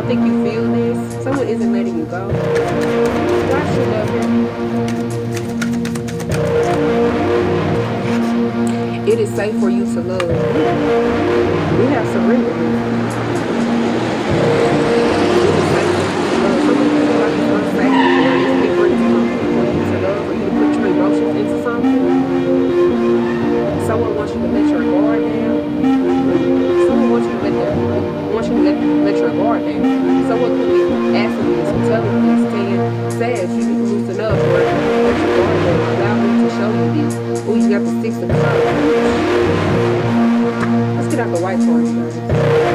think you feel this. Someone isn't letting you go. God should love you. It is safe for you to love. We have surrendered here. It is safe for you to love. Some people feel like it's unsafe or it's different for you to love, for you to put your emotions into something. Someone wants you to let your guard down. Someone wants you to let your guard down. Someone could be asking you this or telling you this, saying, "Says you need to loosen up or let your guard down. Allow me to show you this." Oh, you got the Six of Cups. Let's get out the white card.